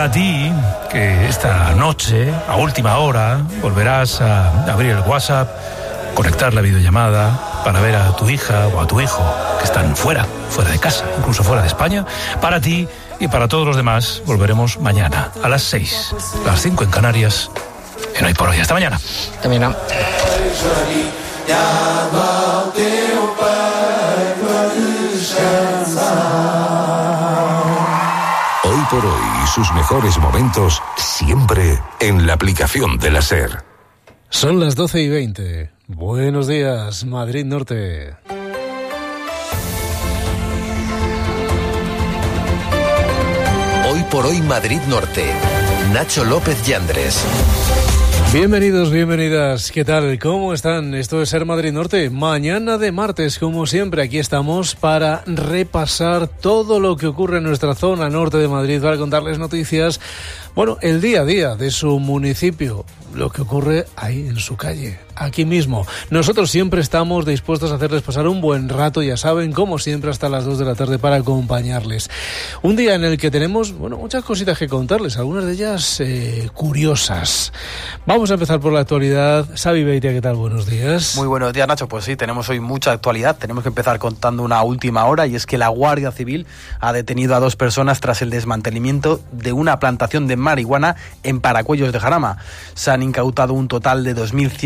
A ti, que esta noche, a última hora, volverás a abrir el WhatsApp, conectar la videollamada para ver a tu hija o a tu hijo que están fuera de casa, incluso fuera de España. Para ti y para todos los demás, volveremos mañana a las 6, las 5 en Canarias, en Hoy por Hoy. Hasta mañana. Termina. Hoy por Hoy y sus mejores momentos siempre en la aplicación de la SER. Son las 12:20. Buenos días, Madrid Norte. Hoy por Hoy Madrid Norte. Nacho López Yandres. Bienvenidos, bienvenidas. ¿Qué tal? ¿Cómo están? Esto es Ser Madrid Norte. Mañana de martes, como siempre, aquí estamos para repasar todo lo que ocurre en nuestra zona norte de Madrid, para contarles noticias, bueno, el día a día de su municipio, lo que ocurre ahí en su calle, aquí mismo. Nosotros siempre estamos dispuestos a hacerles pasar un buen rato, ya saben, como siempre, hasta las 2 de la tarde para acompañarles. Un día en el que tenemos, bueno, muchas cositas que contarles, algunas de ellas curiosas. Vamos a empezar por la actualidad. Xavi Beitia, ¿qué tal? Buenos días. Muy buenos días, Nacho. Pues sí, tenemos hoy mucha actualidad. Tenemos que empezar contando una última hora, y es que la Guardia Civil ha detenido a 2 personas tras el desmantelamiento de una plantación de marihuana en Paracuellos de Jarama. Se han incautado un total de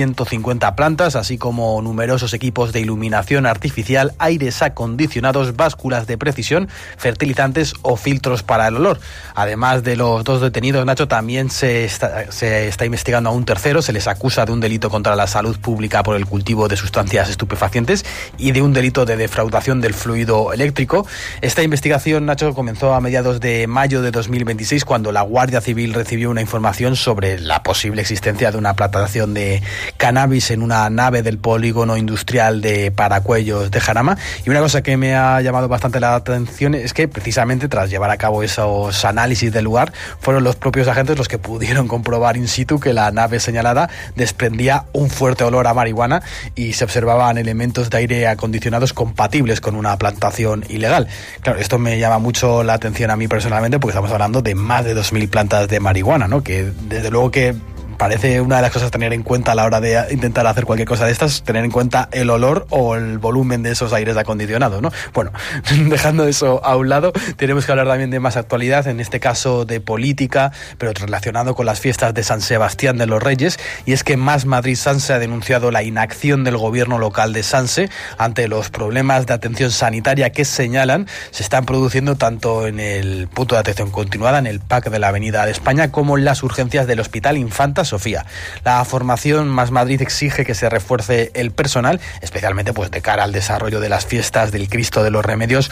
2.150 plantas, así como numerosos equipos de iluminación artificial, aires acondicionados, básculas de precisión, fertilizantes o filtros para el olor. Además de los 2 detenidos, Nacho, también se está investigando a un tercero. Se les acusa de un delito contra la salud pública por el cultivo de sustancias estupefacientes y de un delito de defraudación del fluido eléctrico. Esta investigación, Nacho, comenzó a mediados de mayo de 2026, cuando la Guardia Civil recibió una información sobre la posible existencia de una plantación de cannabis en una nave del polígono industrial de Paracuellos de Jarama. Y una cosa que me ha llamado bastante la atención es que, precisamente tras llevar a cabo esos análisis del lugar, fueron los propios agentes los que pudieron comprobar in situ que la nave señalada desprendía un fuerte olor a marihuana y se observaban elementos de aire acondicionados compatibles con una plantación ilegal. Claro, esto me llama mucho la atención a mí personalmente, porque estamos hablando de más de 2.000 plantas de marihuana, ¿no? Que desde luego que parece una de las cosas a tener en cuenta a la hora de intentar hacer cualquier cosa de estas, tener en cuenta el olor o el volumen de esos aires acondicionados, ¿no? Bueno, dejando eso a un lado, tenemos que hablar también de más actualidad, en este caso de política, pero relacionado con las fiestas de San Sebastián de los Reyes, y es que Más Madrid Sanse ha denunciado la inacción del gobierno local de Sanse ante los problemas de atención sanitaria que señalan se están produciendo tanto en el punto de atención continuada, en el PAC de la Avenida de España, como en las urgencias del Hospital Infanta Sofía. La formación Más Madrid exige que se refuerce el personal, especialmente pues de cara al desarrollo de las fiestas del Cristo de los Remedios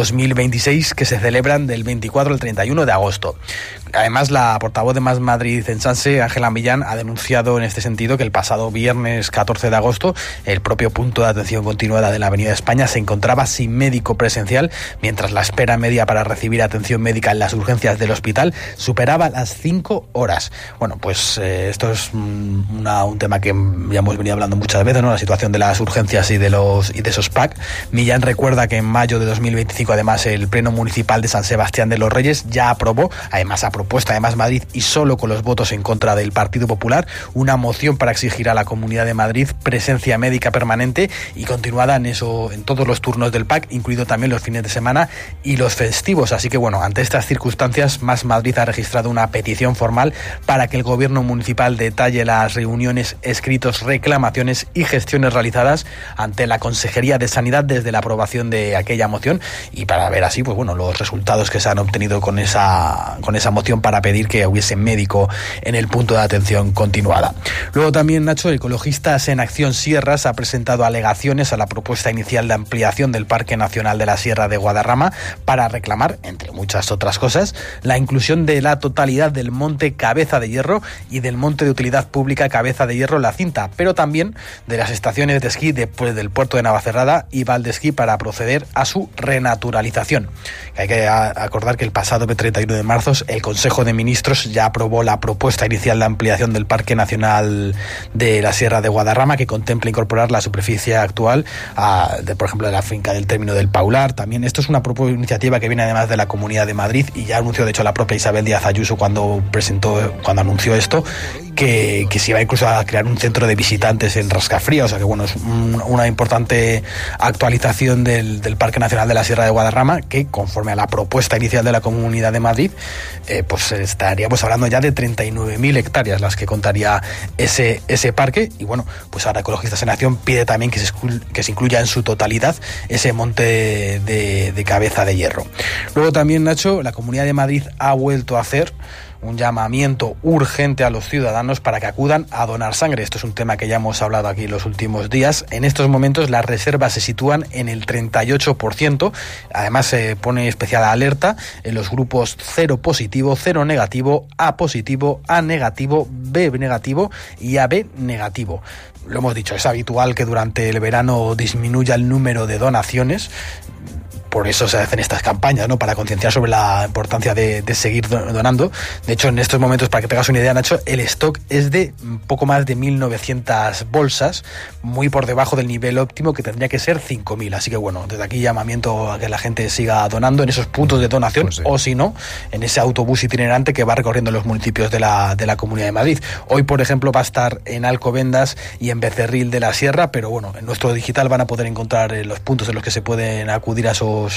2026, que se celebran del 24 al 31 de agosto. Además, la portavoz de Más Madrid en Sanse, Ángela Millán, ha denunciado en este sentido que el pasado viernes 14 de agosto el propio punto de atención continuada de la Avenida de España se encontraba sin médico presencial, mientras la espera media para recibir atención médica en las urgencias del hospital superaba las 5 horas. Bueno, pues esto es un tema que ya hemos venido hablando muchas veces, ¿no? La situación de las urgencias y de esos PAC. Millán recuerda que en mayo de 2025, además, el Pleno Municipal de San Sebastián de los Reyes ya aprobó, además a propuesta de Más Madrid y solo con los votos en contra del Partido Popular, una moción para exigir a la Comunidad de Madrid presencia médica permanente y continuada en todos los turnos del PAC, incluido también los fines de semana y los festivos. Así que, bueno, ante estas circunstancias, Más Madrid ha registrado una petición formal para que el Gobierno Municipal detalle las reuniones, escritos, reclamaciones y gestiones realizadas ante la Consejería de Sanidad desde la aprobación de aquella moción, y para ver así, pues bueno, los resultados que se han obtenido con esa moción para pedir que hubiese médico en el punto de atención continuada. Luego también, Nacho, Ecologistas en Acción Sierras ha presentado alegaciones a la propuesta inicial de ampliación del Parque Nacional de la Sierra de Guadarrama para reclamar, entre muchas otras cosas, la inclusión de la totalidad del monte Cabeza de Hierro y del monte de utilidad pública Cabeza de Hierro La Cinta, pero también de las estaciones de esquí después del puerto de Navacerrada y Valdesquí para proceder a su renaturalización. Hay que acordar que el pasado 31 de marzo el Consejo de Ministros ya aprobó la propuesta inicial de ampliación del Parque Nacional de la Sierra de Guadarrama, que contempla incorporar la superficie actual, por ejemplo, de la finca del Término del Paular. También esto es una iniciativa que viene además de la Comunidad de Madrid, y ya anunció de hecho la propia Isabel Díaz Ayuso cuando anunció esto, que se iba incluso a crear un centro de visitantes en Rascafría. O sea que bueno, es una importante actualización del Parque Nacional de la Sierra de Guadarrama, que conforme a la propuesta inicial de la Comunidad de Madrid, pues estaríamos hablando ya de 39.000 hectáreas las que contaría ese parque. Y bueno, pues ahora Ecologistas en Acción pide también que se incluya en su totalidad ese monte de Cabeza de Hierro. Luego también, Nacho, la Comunidad de Madrid ha vuelto a hacer un llamamiento urgente a los ciudadanos para que acudan a donar sangre. Esto es un tema que ya hemos hablado aquí los últimos días. En estos momentos las reservas se sitúan en el 38%. Además se pone especial alerta en los grupos 0 positivo, 0 negativo, A positivo, A negativo, B negativo y AB negativo. Lo hemos dicho, es habitual que durante el verano disminuya el número de donaciones. Por eso se hacen estas campañas, ¿no? Para concienciar sobre la importancia de seguir donando. De hecho, en estos momentos, para que te hagas una idea, Nacho, el stock es de poco más de 1.900 bolsas, muy por debajo del nivel óptimo, que tendría que ser 5.000. Así que bueno, desde aquí llamamiento a que la gente siga donando en esos puntos de donación, pues sí, o si no, en ese autobús itinerante que va recorriendo los municipios de la Comunidad de Madrid. Hoy, por ejemplo, va a estar en Alcobendas y en Becerril de la Sierra, pero bueno, en nuestro digital van a poder encontrar los puntos en los que se pueden acudir a esos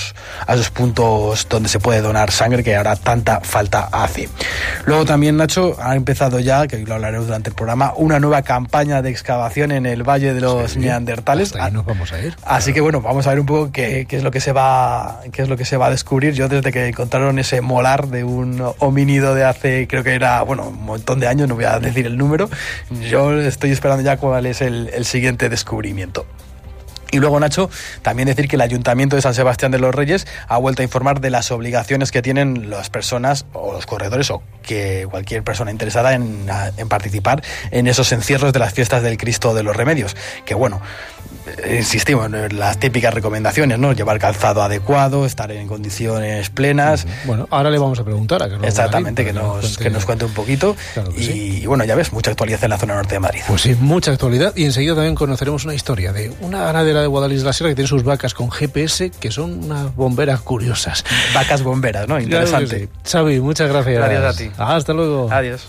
puntos donde se puede donar sangre, que ahora tanta falta hace. Luego también, Nacho, ha empezado ya, que hoy lo hablaremos durante el programa, una nueva campaña de excavación en el Valle de los Neandertales. Hasta ahí nos vamos a ir. Así que bueno, vamos a ver un poco qué es lo que se va a descubrir. Yo, desde que encontraron ese molar de un homínido de hace, creo que era, bueno, un montón de años, no voy a decir el número, yo estoy esperando ya cuál es el siguiente descubrimiento. Y luego, Nacho, también decir que el Ayuntamiento de San Sebastián de los Reyes ha vuelto a informar de las obligaciones que tienen las personas o los corredores, o que cualquier persona interesada en participar en esos encierros de las fiestas del Cristo de los Remedios. Que bueno, insistimos en las típicas recomendaciones, ¿no? Llevar calzado adecuado, estar en condiciones plenas. Bueno, ahora le vamos a preguntar a Carlos. Exactamente, que nos cuente un poquito. Claro que sí. Y bueno, ya ves, mucha actualidad en la zona norte de Madrid. Pues sí, mucha actualidad, y enseguida también conoceremos una historia de una ganadera de Guadalís de la Sierra que tiene sus vacas con GPS, que son unas bomberas curiosas. Vacas bomberas, ¿no? Interesante. Sí. Xavi, muchas gracias. Gracias a ti. Hasta luego. Adiós.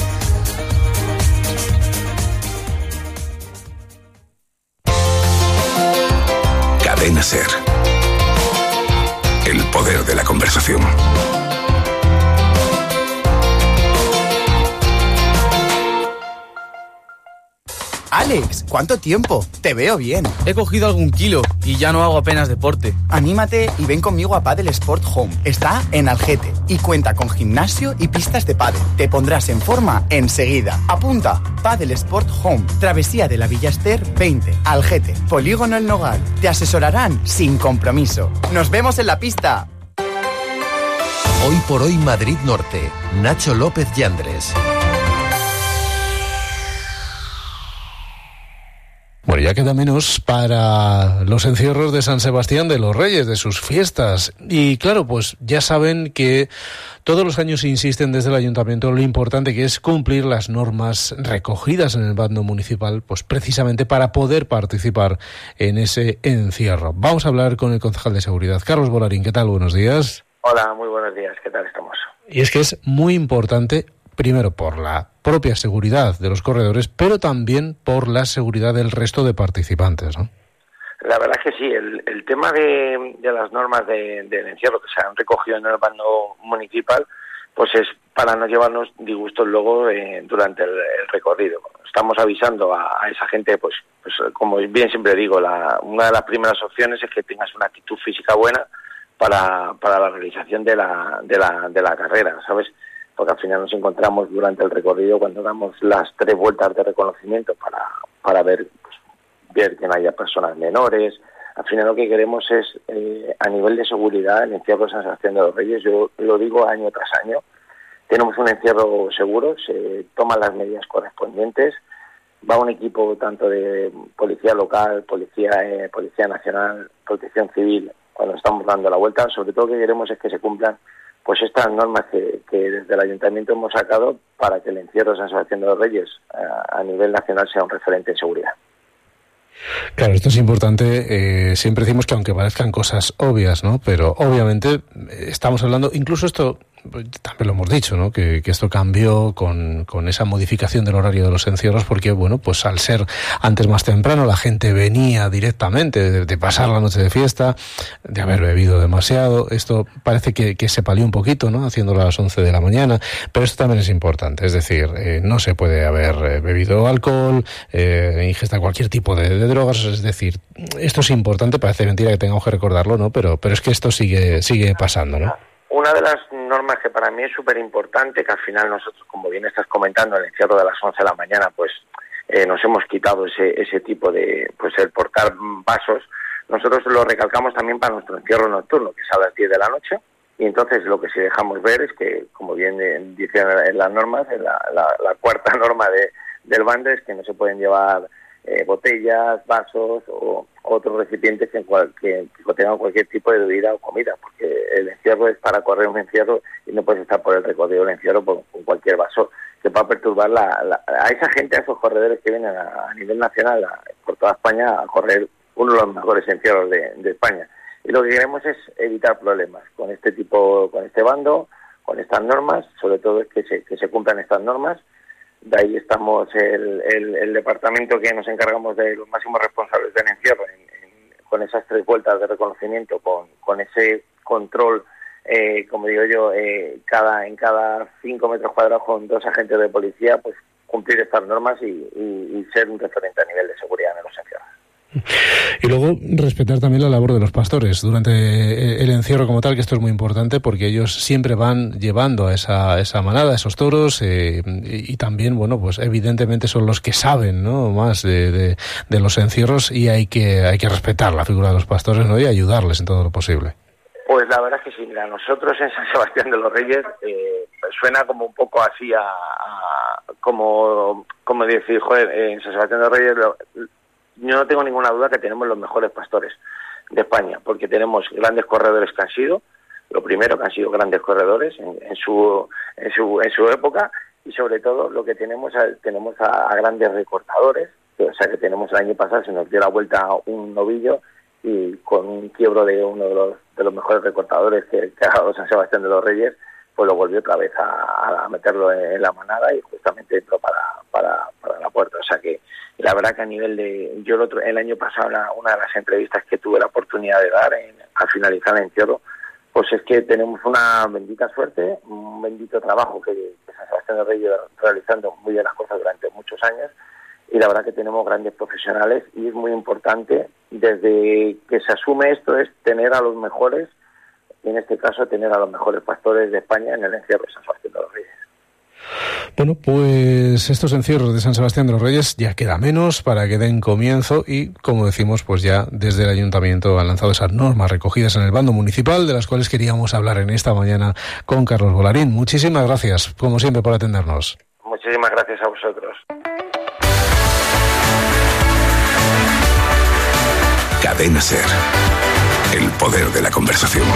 Cadena SER. El poder de la conversación. Alex, ¿cuánto tiempo? Te veo bien. He cogido algún kilo y ya no hago apenas deporte. Anímate y ven conmigo a Padel Sport Home. Está en Algete y cuenta con gimnasio y pistas de pádel. Te pondrás en forma enseguida. Apunta, Padel Sport Home, Travesía de la Villa Ester 20, Algete, Polígono El Nogal. Te asesorarán sin compromiso. ¡Nos vemos en la pista! Hoy por hoy Madrid Norte. Nacho López Yandres. Bueno, ya queda menos para los encierros de San Sebastián de los Reyes, de sus fiestas. Y claro, pues ya saben que todos los años insisten desde el Ayuntamiento lo importante que es cumplir las normas recogidas en el bando municipal, pues precisamente para poder participar en ese encierro. Vamos a hablar con el concejal de Seguridad, Carlos Bolarín. ¿Qué tal? Buenos días. Hola, muy buenos días. ¿Qué tal estamos? Y es que es muy importante, primero por la propia seguridad de los corredores, pero también por la seguridad del resto de participantes, ¿no? La verdad es que sí, el tema de las normas del encierro que se han recogido en el bando municipal, pues es para no llevarnos disgustos luego durante el recorrido. Estamos avisando a esa gente, pues como bien siempre digo, una de las primeras opciones es que tengas una actitud física buena para la realización de la carrera, ¿sabes? Porque al final nos encontramos durante el recorrido cuando damos las 3 vueltas de reconocimiento para ver que no haya personas menores. Al final lo que queremos es, a nivel de seguridad, el encierro de San Sebastián de los Reyes, yo lo digo año tras año, tenemos un encierro seguro, se toman las medidas correspondientes, va un equipo tanto de policía local, policía nacional, protección civil, cuando estamos dando la vuelta. Sobre todo lo que queremos es que se cumplan pues estas normas que desde el Ayuntamiento hemos sacado para que el encierro de San Sebastián de los Reyes a nivel nacional sea un referente en seguridad. Claro, esto es importante. Siempre decimos que aunque parezcan cosas obvias, ¿no? Pero obviamente estamos hablando, incluso esto también lo hemos dicho, ¿no? Que esto cambió con esa modificación del horario de los encierros, porque bueno, pues al ser antes más temprano, la gente venía directamente de pasar la noche de fiesta, de haber bebido demasiado. Esto parece que se palió un poquito, ¿no? Haciéndolo a las 11 de la mañana, pero esto también es importante. Es decir, no se puede haber bebido alcohol, ingesta cualquier tipo de drogas. Es decir, esto es importante. Parece mentira que tengamos que recordarlo, ¿no? Pero es que esto sigue pasando, ¿no? Una de las normas que para mí es súper importante, que al final nosotros, como bien estás comentando, el encierro de las 11 de la mañana, pues nos hemos quitado ese tipo de, pues el portar vasos. Nosotros lo recalcamos también para nuestro encierro nocturno, que es a las 10 de la noche, y entonces lo que sí dejamos ver es que, como bien dicen en las normas, en la cuarta norma del bando es que no se pueden llevar botellas, vasos o otros recipientes que contengan cualquier tipo de bebida o comida, porque el encierro es para correr un encierro y no puedes estar por el recorrido del encierro con cualquier vaso que pueda perturbar a esa gente, a esos corredores que vienen a nivel nacional por toda España a correr uno de los mejores encierros de España. Y lo que queremos es evitar problemas con este bando, con estas normas, sobre todo es que se cumplan estas normas. De ahí estamos el departamento que nos encargamos de los máximos responsables del encierro con esas 3 vueltas de reconocimiento, con ese control, como digo yo, en cada 5 metros cuadrados con 2 agentes de policía, pues cumplir estas normas y ser un referente a nivel de seguridad en los encierros. Y luego respetar también la labor de los pastores durante el encierro como tal, que esto es muy importante porque ellos siempre van llevando a esa manada, a esos toros, y también, bueno, pues evidentemente son los que saben, ¿no?, más de los encierros, y hay que respetar la figura de los pastores, ¿no?, y ayudarles en todo lo posible. Pues la verdad es que sí, mira, nosotros en San Sebastián de los Reyes suena como un poco así como decir, joder, en San Sebastián de los Reyes yo no tengo ninguna duda que tenemos los mejores pastores de España, porque tenemos grandes corredores que han sido, lo primero, que han sido grandes corredores en su época, y sobre todo lo que tenemos a grandes recortadores, o sea que tenemos el año pasado, se nos dio la vuelta un novillo y con un quiebro de uno de los mejores recortadores que ha dado San Sebastián de los Reyes, pues lo volvió otra vez a meterlo en la manada y justamente entró para la puerta. O sea que la verdad que a nivel el año pasado una de las entrevistas que tuve la oportunidad de dar al finalizar el encierro, pues es que tenemos una bendita suerte, un bendito trabajo que San Sebastián de los Reyes realizando muy bien las cosas durante muchos años, y la verdad que tenemos grandes profesionales, y es muy importante desde que se asume esto es tener a los mejores, y en este caso tener a los mejores pastores de España en el encierro de San Sebastián de los Reyes. Bueno, pues estos encierros de San Sebastián de los Reyes ya queda menos para que den comienzo, y como decimos, pues ya desde el Ayuntamiento han lanzado esas normas recogidas en el bando municipal, de las cuales queríamos hablar en esta mañana con Carlos Volarín. Muchísimas gracias, como siempre, por atendernos. Muchísimas gracias a vosotros. Cadena SER. El poder de la conversación.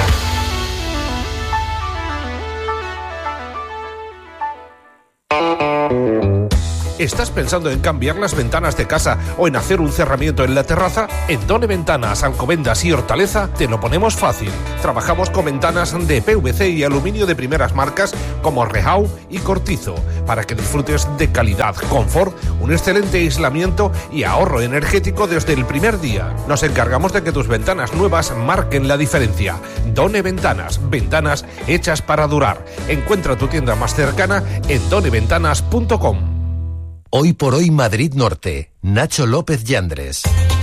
¿Estás pensando en cambiar las ventanas de casa o en hacer un cerramiento en la terraza? En Done Ventanas, Alcobendas y Hortaleza te lo ponemos fácil. Trabajamos con ventanas de PVC y aluminio de primeras marcas como Rehau y Cortizo, para que disfrutes de calidad, confort, un excelente aislamiento y ahorro energético desde el primer día. Nos encargamos de que tus ventanas nuevas marquen la diferencia. Done Ventanas, ventanas hechas para durar. Encuentra tu tienda más cercana en doneventanas.com. Hoy por hoy Madrid Norte. Nacho López Yandres.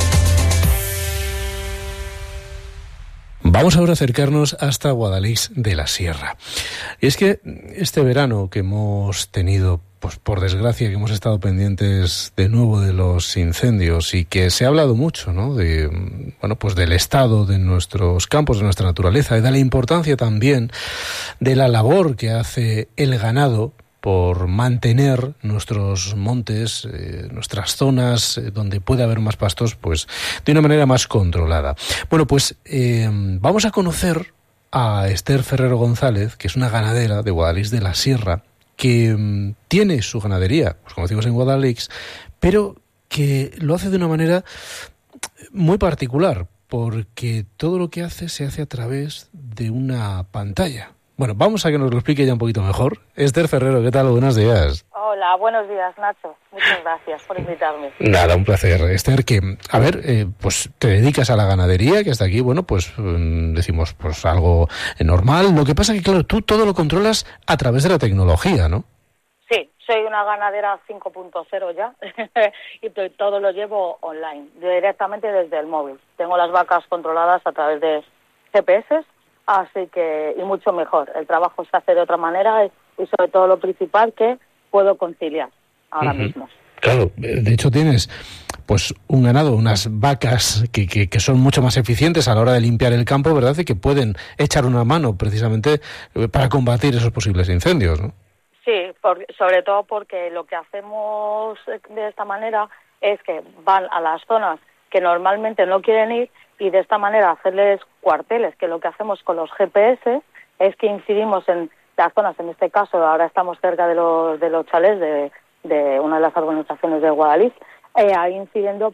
Vamos ahora a acercarnos hasta Guadalix de la Sierra. Y es que este verano que hemos tenido, pues por desgracia, que hemos estado pendientes de nuevo de los incendios, y que se ha hablado mucho, ¿no?, pues del estado de nuestros campos, de nuestra naturaleza, y de la importancia también de la labor que hace el ganado por mantener nuestros montes, nuestras zonas donde puede haber más pastos, pues de una manera más controlada. Bueno, pues vamos a conocer a Esther Ferrero González, que es una ganadera de Guadalix de la Sierra, que tiene su ganadería, pues como decimos en Guadalix, pero que lo hace de una manera muy particular, porque todo lo que hace se hace a través de una pantalla. Bueno, vamos a que nos lo explique ya un poquito mejor. Esther Ferrero, ¿qué tal? Buenos días. Hola, buenos días, Nacho. Muchas gracias por invitarme. Nada, un placer. Esther, que, a ver, pues te dedicas a la ganadería, que hasta aquí, bueno, pues decimos, pues algo normal. Lo que pasa es que, claro, tú todo lo controlas a través de la tecnología, ¿no? Sí, soy una ganadera 5.0 ya y todo lo llevo online, directamente desde el móvil. Tengo las vacas controladas a través de GPS, así que, y mucho mejor. El trabajo se hace de otra manera y sobre todo lo principal que puedo conciliar ahora mismo. Claro, de hecho tienes pues un ganado, unas vacas que son mucho más eficientes a la hora de limpiar el campo, ¿verdad? Y que pueden echar una mano precisamente para combatir esos posibles incendios, ¿no? Sí, sobre todo porque lo que hacemos de esta manera es que van a las zonas que normalmente no quieren ir y de esta manera hacerles cuarteles, que lo que hacemos con los GPS es que incidimos en las zonas, en este caso ahora estamos cerca de los chalés de una de las organizaciones de Guadalix, incidiendo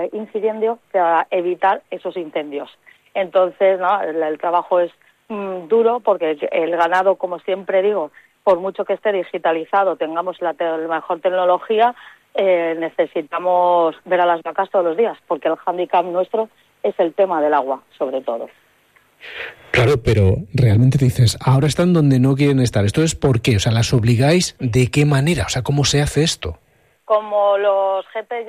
para evitar esos incendios. Entonces, ¿no? El trabajo es duro porque el ganado, como siempre digo, por mucho que esté digitalizado, tengamos la mejor tecnología, necesitamos ver a las vacas todos los días, porque el hándicap nuestro es el tema del agua, sobre todo. Claro, pero realmente te dices, ahora están donde no quieren estar. ¿Esto es por qué? O sea, ¿las obligáis de qué manera? O sea, ¿cómo se hace esto? Como los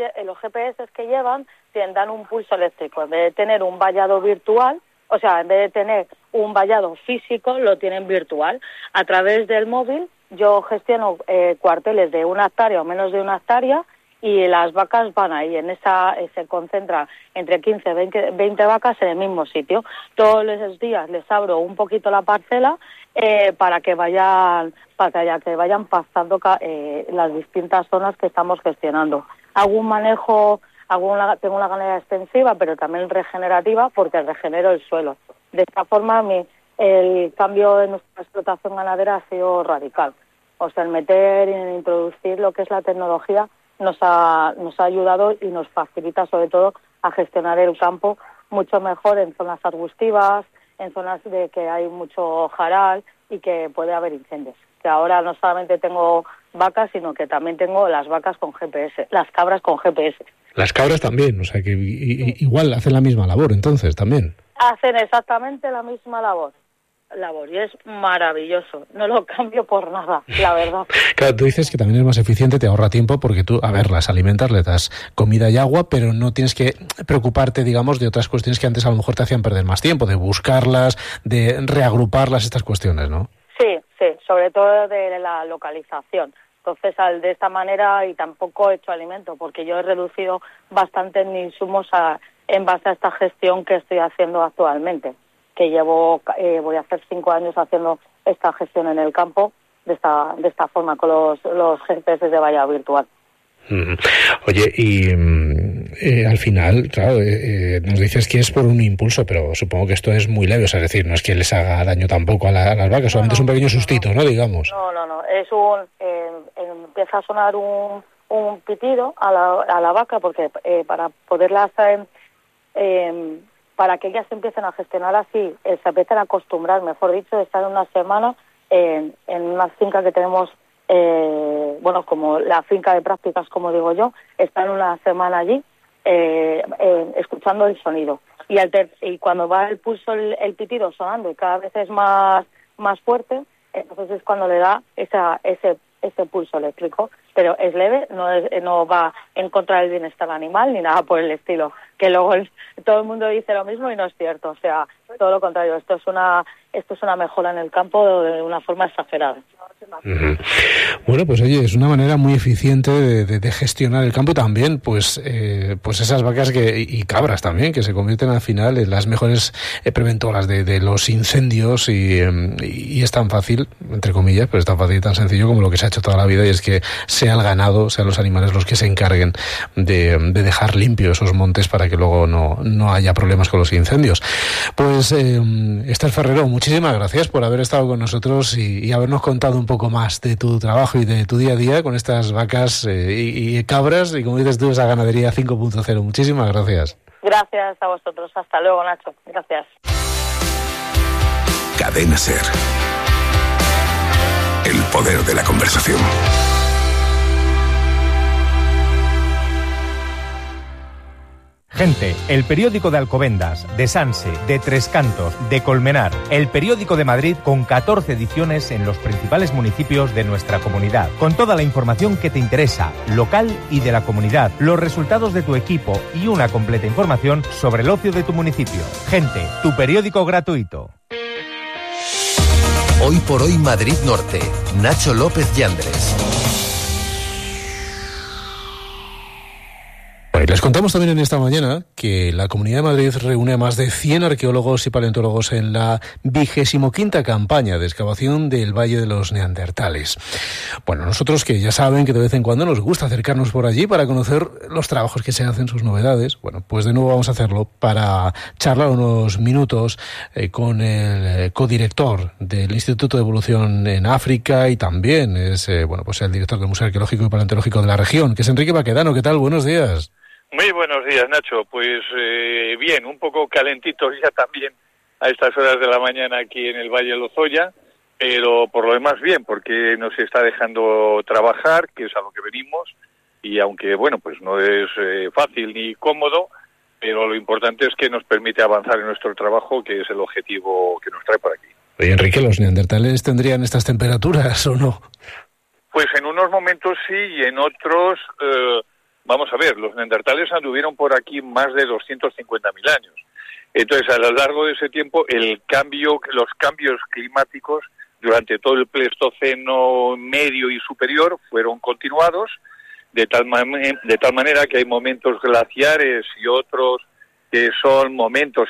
GPS que llevan, dan un pulso eléctrico. En vez de tener un vallado virtual, o sea, en vez de tener un vallado físico, lo tienen virtual. A través del móvil yo gestiono cuarteles de 1 hectárea o menos de 1 hectárea y las vacas van ahí, se concentran entre 15 y 20 vacas en el mismo sitio. Todos los días les abro un poquito la parcela para que vayan pasando las distintas zonas que estamos gestionando. Hago un manejo, tengo una ganadería extensiva, pero también regenerativa, porque regenero el suelo. De esta forma, el cambio de nuestra explotación ganadera ha sido radical. O sea, el meter y introducir lo que es la tecnología nos ha ayudado y nos facilita, sobre todo, a gestionar el campo mucho mejor en zonas arbustivas, en zonas de que hay mucho jaral y que puede haber incendios. Que ahora no solamente tengo vacas, sino que también tengo las vacas con GPS, las cabras con GPS. Las cabras también, o sea que igual hacen la misma labor, entonces, también. Hacen exactamente la misma labor y es maravilloso. No lo cambio por nada, la verdad. Claro, tú dices que también es más eficiente, te ahorra tiempo porque tú, a ver, las alimentas, le das comida y agua, pero no tienes que preocuparte, digamos, de otras cuestiones que antes a lo mejor te hacían perder más tiempo, de buscarlas, de reagruparlas, estas cuestiones, ¿no? Sí, sobre todo de la localización. Entonces, de esta manera, y tampoco he hecho alimento, porque yo he reducido bastante mis insumos en base a esta gestión que estoy haciendo actualmente, que voy a hacer 5 años haciendo esta gestión en el campo de esta forma, con los GPS de valla virtual. Oye, y al final, claro, nos dices que es por un impulso, pero supongo que esto es muy leve, o sea, es decir, no es que les haga daño tampoco a las vacas, solamente es un pequeño sustito, ¿no? Digamos. No, es empieza a sonar un pitido a la vaca, porque para poderlas para que ellas empiecen a gestionar así, se empiezan a acostumbrar, mejor dicho, de estar una semana en una finca que tenemos, como la finca de prácticas, como digo yo, están una semana allí escuchando el sonido. Y cuando va el pulso, el pitido sonando y cada vez es más fuerte, entonces es cuando le da ese pulso eléctrico. Pero es leve, no va en contra del bienestar animal ni nada por el estilo. Que luego todo el mundo dice lo mismo y no es cierto. O sea, todo lo contrario. Esto es una mejora en el campo de una forma exagerada. Bueno, pues oye, es una manera muy eficiente de gestionar el campo y también, pues esas vacas y cabras también, que se convierten al final en las mejores preventoras de los incendios y es tan fácil, entre comillas, pero es tan fácil y tan sencillo como lo que se ha hecho toda la vida, y es que sea el ganado, sean los animales los que se encarguen de dejar limpio esos montes para que luego no haya problemas con los incendios. Pues Esther Ferrero, muchísimas gracias por haber estado con nosotros y habernos contado un poco más de tu trabajo y de tu día a día con estas vacas y cabras y, como dices tú, esa ganadería 5.0. Muchísimas gracias. Gracias a vosotros. Hasta luego, Nacho. Gracias. Cadena SER. El poder de la conversación. Gente, el periódico de Alcobendas, de Sanse, de Tres Cantos, de Colmenar, el periódico de Madrid con 14 ediciones en los principales municipios de nuestra comunidad, con toda la información que te interesa, local y de la comunidad, los resultados de tu equipo y una completa información sobre el ocio de tu municipio. Gente, tu periódico gratuito. Hoy por hoy Madrid Norte, Nacho López Yandres. Les contamos también en esta mañana que la Comunidad de Madrid reúne a más de 100 arqueólogos y paleontólogos en la 25ª campaña de excavación del Valle de los Neandertales. Bueno, nosotros, que ya saben que de vez en cuando nos gusta acercarnos por allí para conocer los trabajos que se hacen, sus novedades, bueno, pues de nuevo vamos a hacerlo para charlar unos minutos con el codirector del Instituto de Evolución en África y también es pues el director del Museo Arqueológico y Paleontológico de la región, que es Enrique Baquedano. ¿Qué tal? Buenos días. Muy buenos días, Nacho. Pues bien, un poco calentitos ya también a estas horas de la mañana aquí en el Valle de Lozoya, pero por lo demás bien, porque nos está dejando trabajar, que es a lo que venimos, y aunque, bueno, pues no es fácil ni cómodo, pero lo importante es que nos permite avanzar en nuestro trabajo, que es el objetivo que nos trae por aquí. Oye, Enrique, ¿los neandertales tendrían estas temperaturas o no? Pues en unos momentos sí y en otros... Vamos a ver, los neandertales anduvieron por aquí más de 250.000 años. Entonces, a lo largo de ese tiempo, los cambios climáticos durante todo el Pleistoceno medio y superior fueron continuados, de tal manera que hay momentos glaciares y otros que son momentos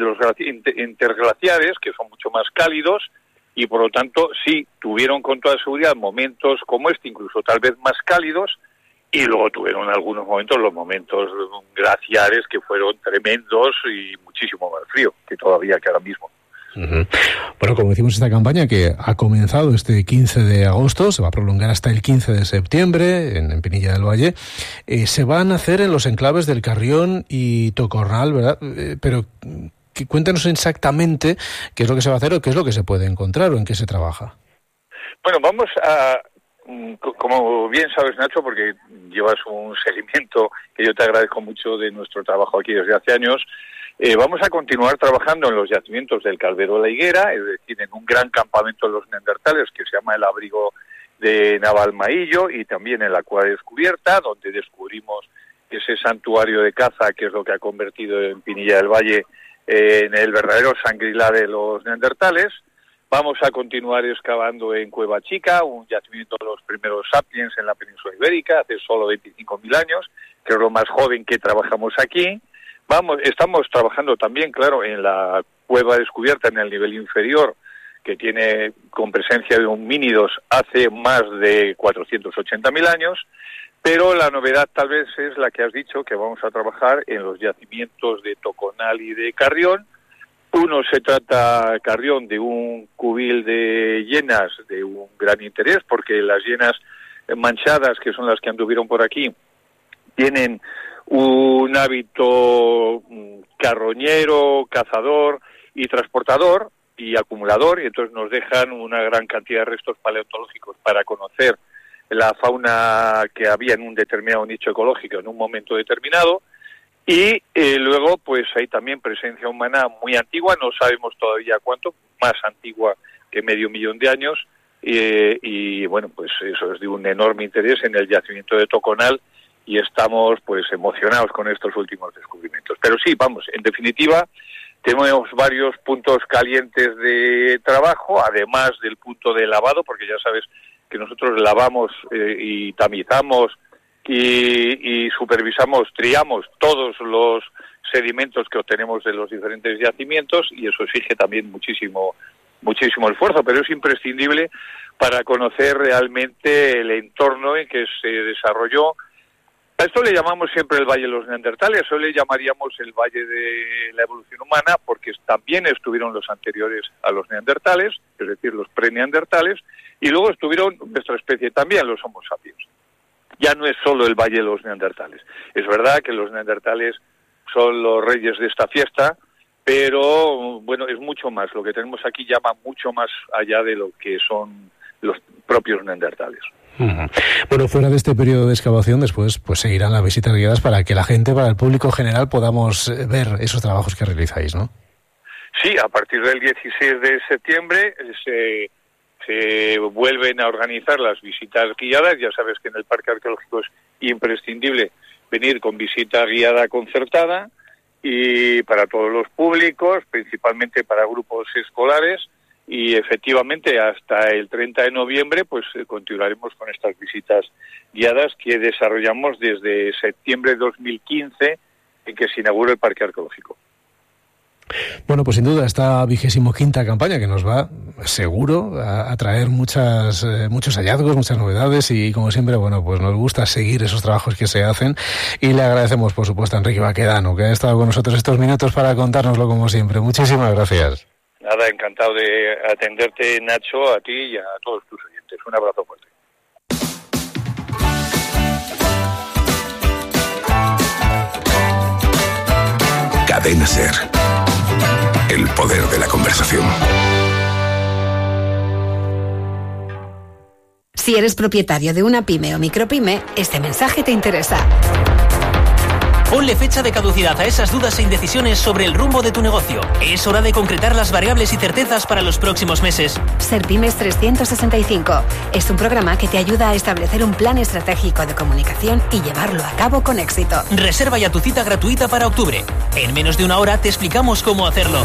interglaciares, que son mucho más cálidos, y por lo tanto, sí, tuvieron con toda seguridad momentos como este, incluso tal vez más cálidos, y luego tuvieron en algunos momentos los momentos glaciares que fueron tremendos y muchísimo más frío que ahora mismo. Uh-huh. Bueno, como decimos, esta campaña que ha comenzado este 15 de agosto, se va a prolongar hasta el 15 de septiembre en Pinilla del Valle, se van a hacer en los enclaves del Carrión y Tocornal, ¿verdad? Pero cuéntanos exactamente qué es lo que se va a hacer o qué es lo que se puede encontrar o en qué se trabaja. Bueno, vamos a... Como bien sabes, Nacho, porque llevas un seguimiento que yo te agradezco mucho de nuestro trabajo aquí desde hace años, vamos a continuar trabajando en los yacimientos del Calvero de la Higuera, es decir, en un gran campamento de los neandertales que se llama el Abrigo de Navalmaillo, y también en la Cueva Descubierta, donde descubrimos ese santuario de caza que es lo que ha convertido en Pinilla del Valle en el verdadero Shangri-La de los neandertales. Vamos a continuar excavando en Cueva Chica, un yacimiento de los primeros sapiens en la península ibérica, hace solo 25.000 años, que es lo más joven que trabajamos aquí. Estamos trabajando también, claro, en la Cueva Descubierta en el nivel inferior, que tiene con presencia de homínidos hace más de 480.000 años, pero la novedad tal vez es la que has dicho, que vamos a trabajar en los yacimientos de Toconal y de Carrión. Uno se trata, Carrión, de un cubil de hienas de un gran interés, porque las hienas manchadas, que son las que anduvieron por aquí, tienen un hábito carroñero, cazador y transportador y acumulador, y entonces nos dejan una gran cantidad de restos paleontológicos para conocer la fauna que había en un determinado nicho ecológico en un momento determinado. Y luego pues hay también presencia humana muy antigua, no sabemos todavía cuánto, más antigua que 500.000 de años, y bueno, pues eso es de un enorme interés en el yacimiento de Toconal, y estamos pues emocionados con estos últimos descubrimientos. Pero sí, vamos, en definitiva, tenemos varios puntos calientes de trabajo, además del punto de lavado, porque ya sabes que nosotros lavamos y tamizamos y supervisamos, triamos todos los sedimentos que obtenemos de los diferentes yacimientos, y eso exige también muchísimo esfuerzo, pero es imprescindible para conocer realmente el entorno en que se desarrolló. A esto le llamamos siempre el Valle de los Neandertales, hoy le llamaríamos el Valle de la Evolución Humana, porque también estuvieron los anteriores a los neandertales, es decir, los pre-neandertales, y luego estuvieron nuestra especie también, los Homo sapiens. Ya no es solo el Valle de los Neandertales. Es verdad que los neandertales son los reyes de esta fiesta, pero bueno, es mucho más. Lo que tenemos aquí llama mucho más allá de lo que son los propios neandertales. Bueno, fuera de este periodo de excavación, después pues seguirán las visitas guiadas para que la gente, para el público general, podamos ver esos trabajos que realizáis, ¿no? Sí, a partir del 16 de septiembre se vuelven a organizar las visitas guiadas. Ya sabes que en el Parque Arqueológico es imprescindible venir con visita guiada concertada, y para todos los públicos, principalmente para grupos escolares, y efectivamente hasta el 30 de noviembre pues continuaremos con estas visitas guiadas que desarrollamos desde septiembre de 2015, en que se inauguró el Parque Arqueológico. Bueno, pues sin duda esta 25ª campaña, que nos va seguro a traer muchos hallazgos, muchas novedades, y como siempre, bueno, pues nos gusta seguir esos trabajos que se hacen, y le agradecemos por supuesto a Enrique Baquedano, que ha estado con nosotros estos minutos para contárnoslo como siempre. Muchísimas gracias. Nada, encantado de atenderte, Nacho, a ti y a todos tus oyentes. Un abrazo fuerte. Cadena SER. El poder de la conversación. Si eres propietario de una pyme o micropyme, este mensaje te interesa. Ponle fecha de caducidad a esas dudas e indecisiones sobre el rumbo de tu negocio. Es hora de concretar las variables y certezas para los próximos meses. Serpymes 365 es un programa que te ayuda a establecer un plan estratégico de comunicación y llevarlo a cabo con éxito. Reserva ya tu cita gratuita para octubre. En menos de una hora te explicamos cómo hacerlo.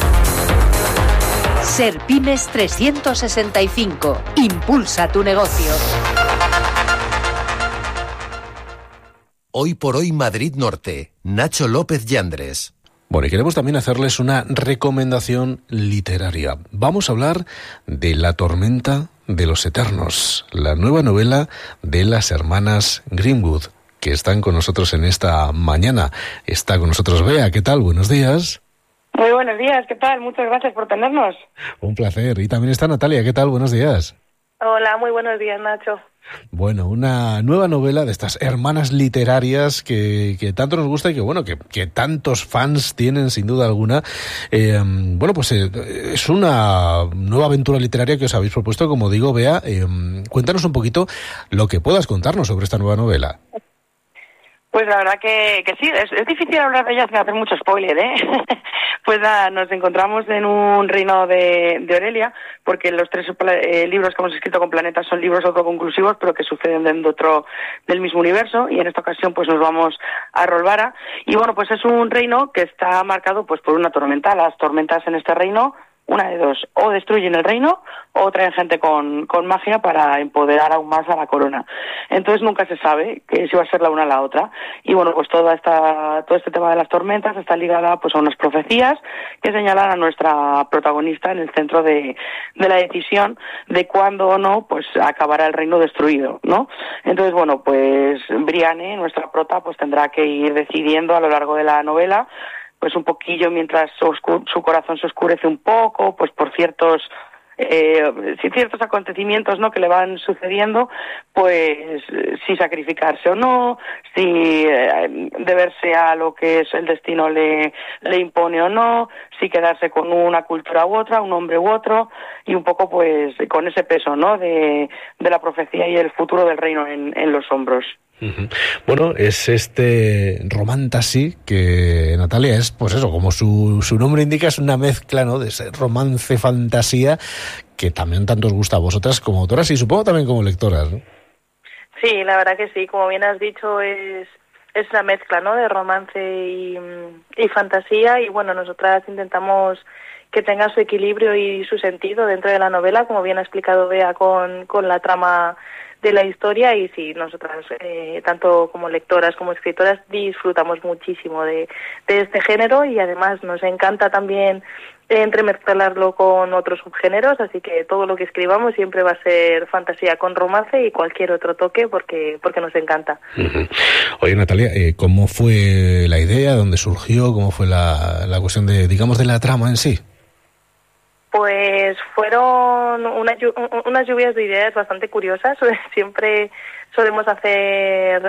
Serpymes 365. Impulsa tu negocio. Hoy por hoy Madrid Norte, Nacho López Yandres. Bueno, y queremos también hacerles una recomendación literaria. Vamos a hablar de La tormenta de los eternos, la nueva novela de las hermanas Greenwood, que están con nosotros en esta mañana. Está con nosotros Bea, ¿qué tal? Buenos días. Muy buenos días, ¿qué tal? Muchas gracias por tenernos. Un placer. Y también está Natalia, ¿qué tal? Buenos días. Hola, muy buenos días, Nacho. Bueno, una nueva novela de estas hermanas literarias que tanto nos gusta y que bueno, que tantos fans tienen sin duda alguna. Bueno, pues es una nueva aventura literaria que os habéis propuesto, como digo, Bea. Cuéntanos un poquito lo que puedas contarnos sobre esta nueva novela. Pues la verdad que sí, es difícil hablar de ella sin hacer mucho spoiler, ¿eh? Pues nada, nos encontramos en un reino de Aurelia, porque los tres libros que hemos escrito con Planeta son libros autoconclusivos, pero que suceden dentro del mismo universo, y en esta ocasión pues nos vamos a Rolvara, y bueno, pues es un reino que está marcado pues por una tormenta. Las tormentas en este reino, una de dos, o destruyen el reino o traen gente con magia para empoderar aún más a la corona. Entonces nunca se sabe que si va a ser la una o la otra. Y bueno, pues todo este tema de las tormentas está ligada pues a unas profecías que señalan a nuestra protagonista en el centro de la decisión de cuándo o no pues acabará el reino destruido, ¿no? Entonces bueno, pues Brienne, nuestra prota, pues tendrá que ir decidiendo a lo largo de la novela, pues un poquillo mientras su corazón se oscurece un poco, pues por ciertos acontecimientos, ¿no?, que le van sucediendo, pues si sacrificarse o no, si deberse a lo que es el destino le impone o no, si quedarse con una cultura u otra, un hombre u otro, y un poco pues con ese peso, ¿no?, de la profecía y el futuro del reino en los hombros. Uh-huh. Bueno, es este romantasy que, Natalia, es pues eso, como su nombre indica, es una mezcla, ¿no?, de ese romance fantasía que también tanto os gusta a vosotras como autoras y supongo también como lectoras, ¿no? Sí, la verdad que sí, como bien has dicho, es es una mezcla, ¿no?, de romance y fantasía, y bueno, nosotras intentamos que tenga su equilibrio y su sentido dentro de la novela, como bien ha explicado Bea con la trama de la historia, y sí, nosotras, tanto como lectoras como escritoras, disfrutamos muchísimo de este género, y además nos encanta también entremezclarlo con otros subgéneros, así que todo lo que escribamos siempre va a ser fantasía con romance y cualquier otro toque, porque nos encanta. Oye, Natalia, ¿cómo fue la idea? ¿Dónde surgió? ¿Cómo fue la cuestión de, digamos, de la trama en sí? Pues fueron unas lluvias de ideas bastante curiosas. Siempre solemos hacer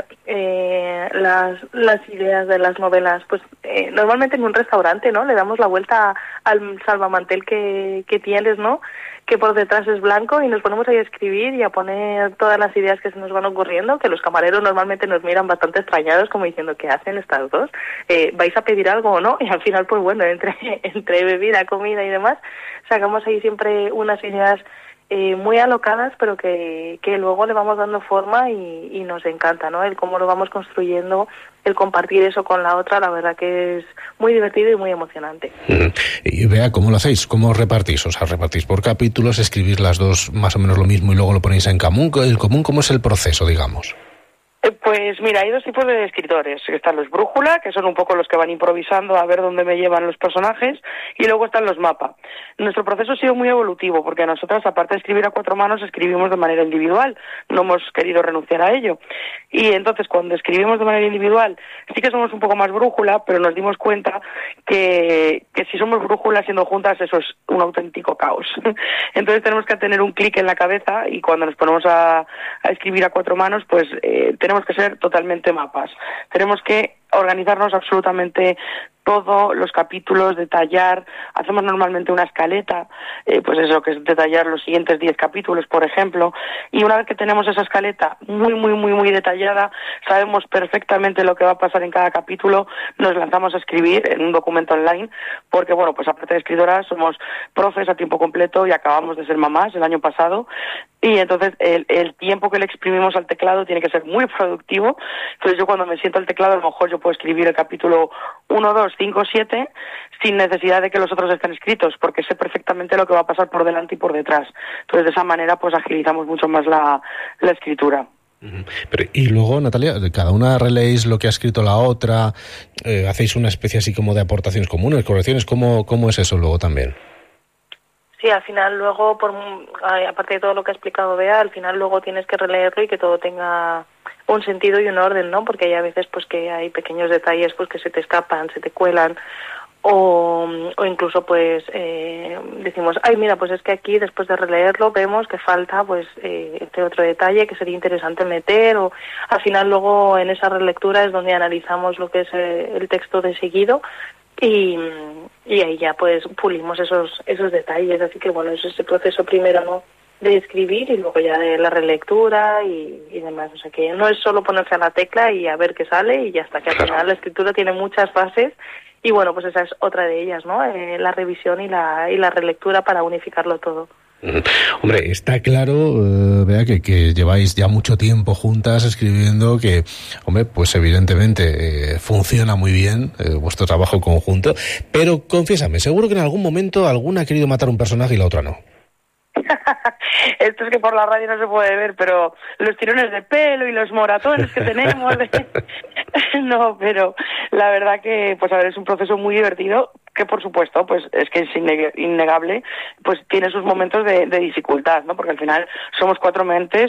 las ideas de las novelas, pues normalmente en un restaurante, ¿no? Le damos la vuelta al salvamantel que tienes, ¿no?, que por detrás es blanco, y nos ponemos ahí a escribir y a poner todas las ideas que se nos van ocurriendo, que los camareros normalmente nos miran bastante extrañados, como diciendo, ¿qué hacen estas dos? ¿Vais a pedir algo o no? Y al final, pues bueno, entre bebida, comida y demás, sacamos ahí siempre unas ideas muy alocadas, pero que luego le vamos dando forma y nos encanta, ¿no? El cómo lo vamos construyendo, el compartir eso con la otra, la verdad que es muy divertido y muy emocionante. Y Bea, ¿cómo lo hacéis? ¿Cómo repartís? O sea, ¿repartís por capítulos, escribís las dos más o menos lo mismo y luego lo ponéis en común? ¿Cómo es el proceso, digamos? Pues mira, hay dos tipos de escritores. Están los brújula, que son un poco los que van improvisando a ver dónde me llevan los personajes, y luego están los mapa. Nuestro proceso ha sido muy evolutivo, porque nosotras, aparte de escribir a cuatro manos, escribimos de manera individual. No hemos querido renunciar a ello. Y entonces, cuando escribimos de manera individual, sí que somos un poco más brújula, pero nos dimos cuenta que si somos brújula siendo juntas, eso es un auténtico caos. Entonces tenemos que tener un clic en la cabeza, y cuando nos ponemos a escribir a cuatro manos, pues tenemos que ser totalmente mapas. Tenemos que organizarnos absolutamente todos los capítulos, detallar, hacemos normalmente una escaleta, pues eso, que es detallar los siguientes 10 capítulos, por ejemplo, y una vez que tenemos esa escaleta muy detallada, sabemos perfectamente lo que va a pasar en cada capítulo, nos lanzamos a escribir en un documento online, porque bueno, pues aparte de escritoras, somos profes a tiempo completo y acabamos de ser mamás el año pasado, y entonces el tiempo que le exprimimos al teclado tiene que ser muy productivo. Entonces yo cuando me siento al teclado, a lo mejor yo puedo escribir el capítulo 1, 2, 5, 7 sin necesidad de que los otros estén escritos, porque sé perfectamente lo que va a pasar por delante y por detrás. Entonces de esa manera pues agilizamos mucho más la escritura. Pero, y luego, Natalia, cada una releéis lo que ha escrito la otra, hacéis una especie así como de aportaciones comunes, correcciones, ¿cómo es eso luego también? Sí, al final luego, aparte de todo lo que ha explicado Bea, al final luego tienes que releerlo y que todo tenga un sentido y un orden, ¿no? Porque hay a veces pues que hay pequeños detalles pues que se te escapan, se te cuelan, o incluso pues decimos, ay mira, pues es que aquí después de releerlo vemos que falta pues este otro detalle que sería interesante meter, o al final luego en esa relectura es donde analizamos lo que es el texto de seguido, y ahí ya pues pulimos esos detalles. Así que bueno, es ese proceso primero, ¿no?, de escribir, y luego ya de la relectura y demás. O sea que no es solo ponerse a la tecla y a ver qué sale y ya está, que al final la escritura tiene muchas fases, y bueno, pues esa es otra de ellas, ¿no? La revisión y la relectura para unificarlo todo. Hombre, está claro, Bea, que lleváis ya mucho tiempo juntas escribiendo, que, hombre, pues evidentemente funciona muy bien vuestro trabajo conjunto, pero confiésame, seguro que en algún momento alguna ha querido matar un personaje y la otra no. Esto es que por la radio no se puede ver, pero los tirones de pelo y los moratones que tenemos no, pero la verdad que, pues a ver, es un proceso muy divertido, que por supuesto, pues es que es innegable, pues tiene sus momentos de dificultad, ¿no? Porque al final somos dos mentes,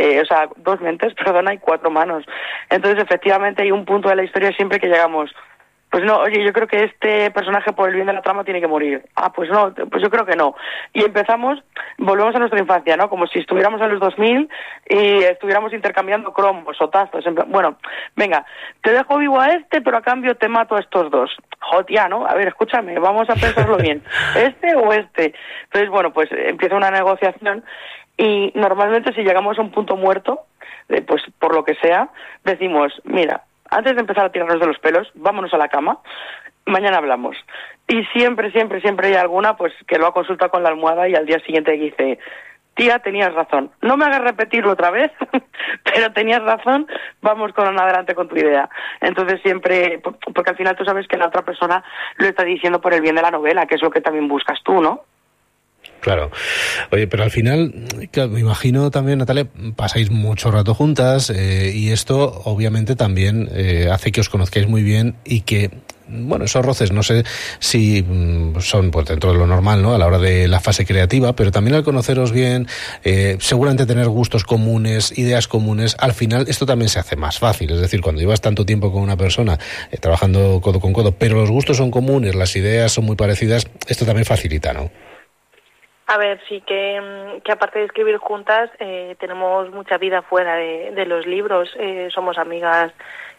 y cuatro manos. Entonces, efectivamente, hay un punto de la historia siempre que llegamos, pues no, oye, yo creo que este personaje por el bien de la trama tiene que morir. Ah, pues no, pues yo creo que no. Y volvemos a nuestra infancia, ¿no? Como si estuviéramos en los 2000 y estuviéramos intercambiando cromos o tazos. Bueno, venga, te dejo vivo a este, pero a cambio te mato a estos dos. Jotia, ¿no? A ver, escúchame, vamos a pensarlo bien. ¿Este o este? Entonces, bueno, pues empieza una negociación, y normalmente si llegamos a un punto muerto, pues por lo que sea, decimos, mira, antes de empezar a tirarnos de los pelos, vámonos a la cama, mañana hablamos. Y siempre hay alguna pues que lo ha consultado con la almohada y al día siguiente dice, tía, tenías razón. No me hagas repetirlo otra vez, pero tenías razón, vamos con adelante con tu idea. Entonces siempre, porque al final tú sabes que la otra persona lo está diciendo por el bien de la novela, que es lo que también buscas tú, ¿no? Claro. Oye, pero al final, claro, me imagino también, Natalia, pasáis mucho rato juntas y esto obviamente también hace que os conozcáis muy bien y que, bueno, esos roces, no sé si son pues dentro de lo normal, ¿no?, a la hora de la fase creativa, pero también al conoceros bien, seguramente tener gustos comunes, ideas comunes, al final esto también se hace más fácil. Es decir, cuando llevas tanto tiempo con una persona, trabajando codo con codo, pero los gustos son comunes, las ideas son muy parecidas, esto también facilita, ¿no? A ver, sí que aparte de escribir juntas, tenemos mucha vida fuera de los libros. Somos amigas,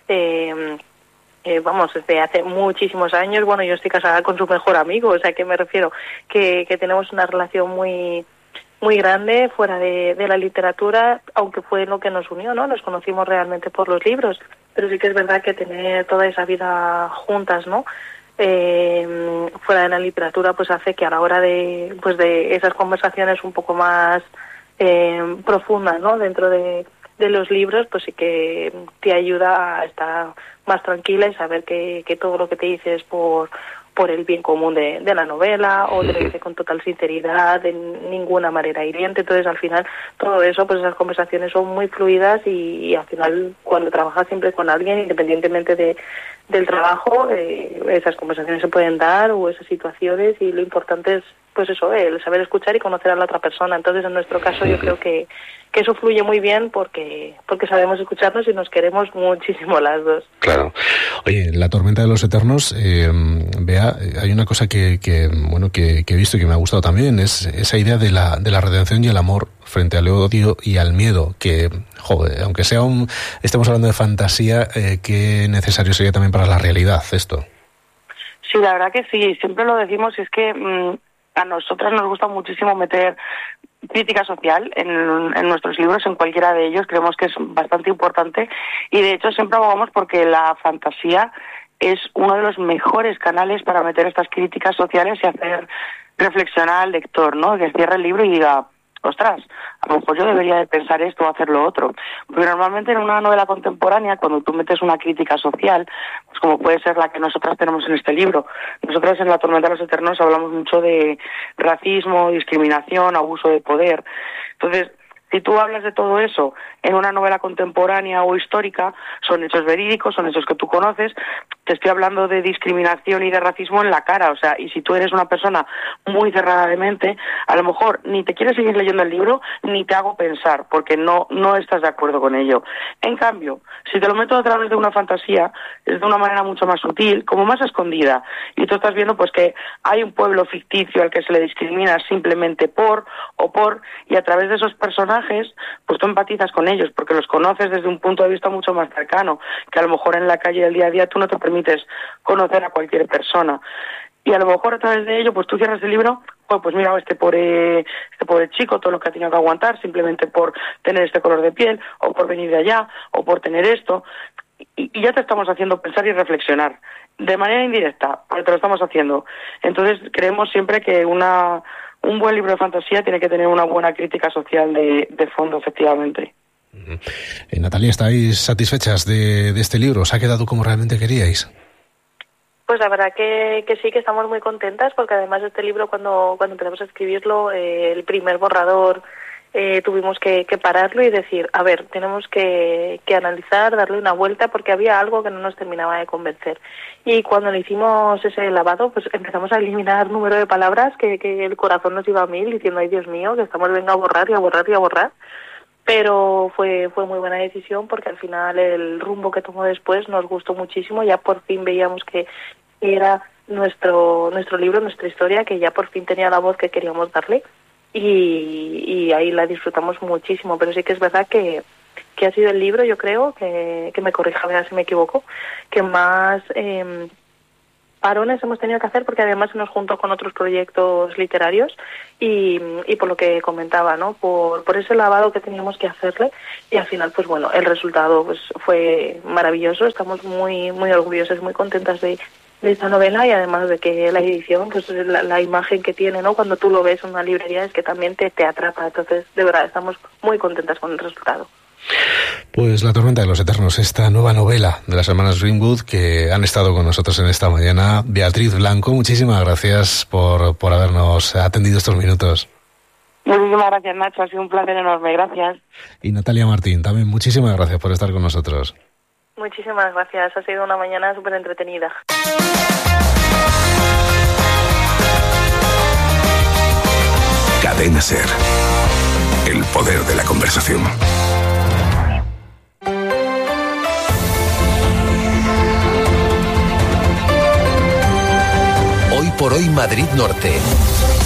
vamos, desde hace muchísimos años. Bueno, yo estoy casada con su mejor amigo, o sea, que me refiero que tenemos una relación muy grande fuera de la literatura, aunque fue lo que nos unió, ¿no? Nos conocimos realmente por los libros, pero sí que es verdad que tener toda esa vida juntas, ¿no?, fuera de la literatura, pues hace que a la hora de esas conversaciones un poco más profundas, ¿no?, dentro de los libros, pues sí que te ayuda a estar más tranquila y saber que todo lo que te dice es por el bien común de la novela, o te lo dice con total sinceridad, de ninguna manera hiriente. Entonces, al final, todo eso, pues esas conversaciones son muy fluidas y al final, cuando trabajas siempre con alguien, independientemente del trabajo, esas conversaciones se pueden dar, o esas situaciones, y lo importante es, pues eso, el saber escuchar y conocer a la otra persona. Entonces, en nuestro caso, yo creo que eso fluye muy bien porque sabemos escucharnos y nos queremos muchísimo las dos. Claro. Oye, La tormenta de los eternos, Bea, hay una cosa que he visto y que me ha gustado también, es esa idea de la redención y el amor frente al odio y al miedo, que, joder, aunque estemos hablando de fantasía, qué necesario sería también para la realidad esto. Sí, la verdad que sí, siempre lo decimos, es que a nosotras nos gusta muchísimo meter crítica social en nuestros libros, en cualquiera de ellos. Creemos que es bastante importante y de hecho siempre abogamos porque la fantasía es uno de los mejores canales para meter estas críticas sociales y hacer reflexionar al lector, ¿no? Que cierre el libro y diga, ostras, a lo mejor yo debería de pensar esto o hacer lo otro. Porque normalmente en una novela contemporánea, cuando tú metes una crítica social, pues como puede ser la que nosotras tenemos en este libro, nosotras en La tormenta de los eternos hablamos mucho de racismo, discriminación, abuso de poder. Entonces, si tú hablas de todo eso en una novela contemporánea o histórica, son hechos verídicos, son hechos que tú conoces. Te estoy hablando de discriminación y de racismo en la cara, o sea, y si tú eres una persona muy cerrada de mente, a lo mejor ni te quieres seguir leyendo el libro, ni te hago pensar, porque no estás de acuerdo con ello. En cambio, si te lo meto a través de una fantasía, es de una manera mucho más sutil, como más escondida, y tú estás viendo pues que hay un pueblo ficticio al que se le discrimina simplemente y a través de esos personajes, pues tú empatizas con ellos, porque los conoces desde un punto de vista mucho más cercano, que a lo mejor en la calle del día a día tú no te permites conocer a cualquier persona. Y a lo mejor a través de ello, pues tú cierras el libro, pues mira, este pobre chico, todo lo que ha tenido que aguantar, simplemente por tener este color de piel, o por venir de allá, o por tener esto, y ya te estamos haciendo pensar y reflexionar, de manera indirecta, pero te lo estamos haciendo. Entonces creemos siempre que un buen libro de fantasía tiene que tener una buena crítica social de fondo, efectivamente. Natalia, ¿estáis satisfechas de este libro? ¿Os ha quedado como realmente queríais? Pues la verdad que sí, que estamos muy contentas, porque además este libro, cuando empezamos a escribirlo, el primer borrador, tuvimos que pararlo y decir, a ver, tenemos que analizar, darle una vuelta, porque había algo que no nos terminaba de convencer. Y cuando le hicimos ese lavado, pues empezamos a eliminar número de palabras que el corazón nos iba a mil, diciendo, ay Dios mío, que estamos venga a borrar y a borrar y a borrar. Pero fue muy buena decisión, porque al final el rumbo que tomó después nos gustó muchísimo. Ya por fin veíamos que era nuestro libro, nuestra historia, que ya por fin tenía la voz que queríamos darle, y ahí la disfrutamos muchísimo. Pero sí que es verdad que ha sido el libro, yo creo, que me corrija a ver si me equivoco, que más parones hemos tenido que hacer, porque además se nos juntó con otros proyectos literarios y por lo que comentaba, ¿no? Por ese lavado que teníamos que hacerle, y al final, pues bueno, el resultado pues fue maravilloso. Estamos muy muy orgullosas, muy contentas de esta novela, y además de que la edición, pues la imagen que tiene, ¿no? Cuando tú lo ves en una librería, es que también te atrapa. Entonces, de verdad, estamos muy contentas con el resultado. Pues La tormenta de los eternos, esta nueva novela de las hermanas Greenwood que han estado con nosotros en esta mañana. Beatriz Blanco, muchísimas gracias por habernos atendido estos minutos. Muchísimas gracias, Nacho, ha sido un placer enorme, gracias. Y Natalia Martín, también muchísimas gracias por estar con nosotros. Muchísimas gracias, ha sido una mañana súper entretenida. Cadena SER. El poder de la conversación. Hoy por hoy Madrid Norte.